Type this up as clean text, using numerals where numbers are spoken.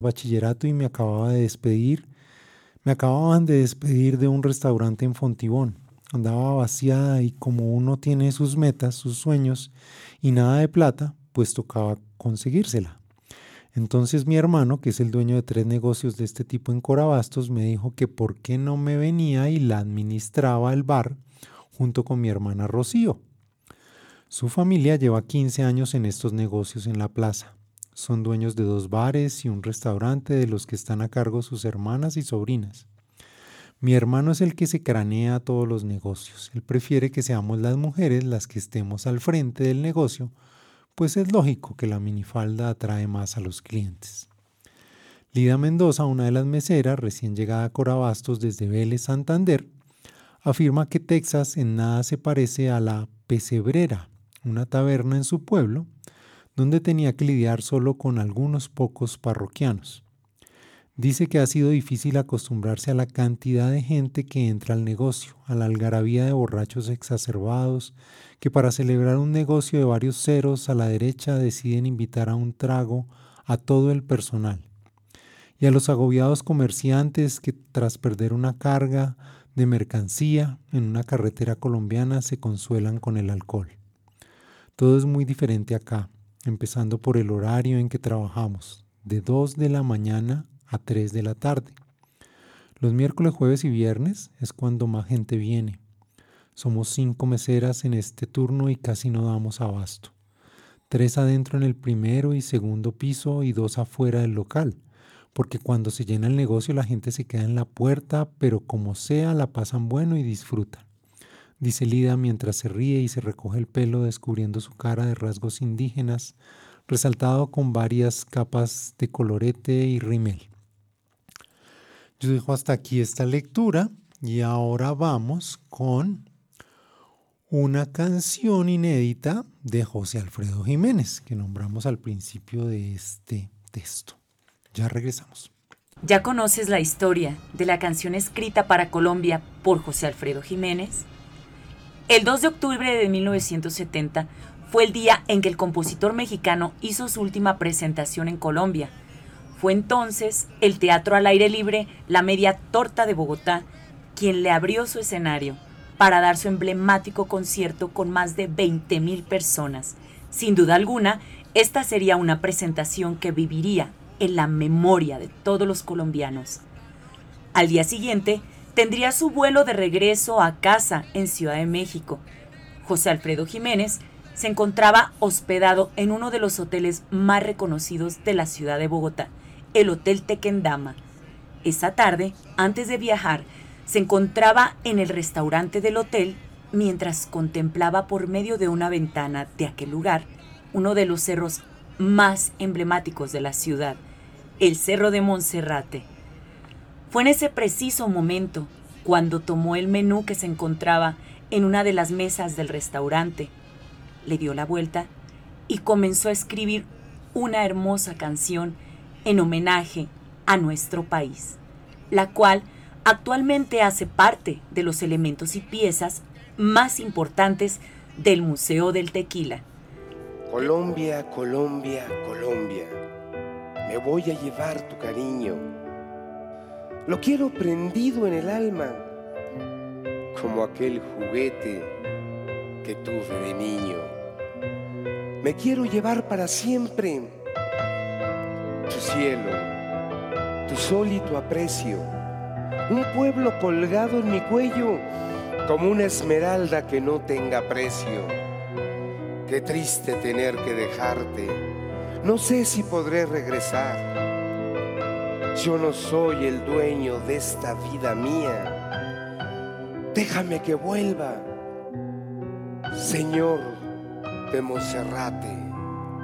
bachillerato y me acababan de despedir de un restaurante en Fontibón. Andaba vaciada y como uno tiene sus metas, sus sueños y nada de plata, pues tocaba conseguírsela. Entonces mi hermano, que es el dueño de 3 negocios de este tipo en Corabastos, me dijo que por qué no me venía y la administraba el bar junto con mi hermana Rocío. Su familia lleva 15 años en estos negocios en la plaza. Son dueños de 2 bares y un restaurante de los que están a cargo sus hermanas y sobrinas. Mi hermano es el que se cranea todos los negocios. Él prefiere que seamos las mujeres las que estemos al frente del negocio, pues es lógico que la minifalda atrae más a los clientes. Lida Mendoza, una de las meseras recién llegada a Corabastos desde Vélez, Santander, afirma que Texas en nada se parece a la Pesebrera, una taberna en su pueblo, donde tenía que lidiar solo con algunos pocos parroquianos. Dice que ha sido difícil acostumbrarse a la cantidad de gente que entra al negocio, a la algarabía de borrachos exacerbados, que para celebrar un negocio de varios ceros a la derecha deciden invitar a un trago a todo el personal, y a los agobiados comerciantes que tras perder una carga de mercancía en una carretera colombiana se consuelan con el alcohol. Todo es muy diferente acá, empezando por el horario en que trabajamos, de 2 de la mañana a 3 de la tarde. Los miércoles, jueves y viernes es cuando más gente viene. Somos 5 meseras en este turno y casi no damos abasto. 3 adentro en el primero y segundo piso y 2 afuera del local, porque cuando se llena el negocio la gente se queda en la puerta, pero como sea la pasan bueno y disfrutan, dice Lida mientras se ríe y se recoge el pelo descubriendo su cara de rasgos indígenas, resaltado con varias capas de colorete y rímel. Yo dejo hasta aquí esta lectura y ahora vamos con una canción inédita de José Alfredo Jiménez, que nombramos al principio de este texto. Ya regresamos. ¿Ya conoces la historia de la canción escrita para Colombia por José Alfredo Jiménez? El 2 de octubre de 1970 fue el día en que el compositor mexicano hizo su última presentación en Colombia. Fue entonces el Teatro al Aire Libre, La Media Torta de Bogotá, quien le abrió su escenario para dar su emblemático concierto con más de 20,000 personas. Sin duda alguna, esta sería una presentación que viviría en la memoria de todos los colombianos. Al día siguiente, tendría su vuelo de regreso a casa en Ciudad de México. José Alfredo Jiménez se encontraba hospedado en uno de los hoteles más reconocidos de la ciudad de Bogotá, el Hotel Tequendama. Esa tarde, antes de viajar, se encontraba en el restaurante del hotel mientras contemplaba por medio de una ventana de aquel lugar uno de los cerros más emblemáticos de la ciudad, el Cerro de Monserrate. Fue en ese preciso momento cuando tomó el menú que se encontraba en una de las mesas del restaurante, le dio la vuelta y comenzó a escribir una hermosa canción en homenaje a nuestro país, la cual actualmente hace parte de los elementos y piezas más importantes del Museo del Tequila. Colombia, Colombia, Colombia, me voy a llevar tu cariño. Lo quiero prendido en el alma, como aquel juguete que tuve de niño. Me quiero llevar para siempre tu cielo, tu sol y tu aprecio, un pueblo colgado en mi cuello como una esmeralda que no tenga precio. Qué triste tener que dejarte, no sé si podré regresar. Yo no soy el dueño de esta vida mía. Déjame que vuelva, Señor de Monserrate.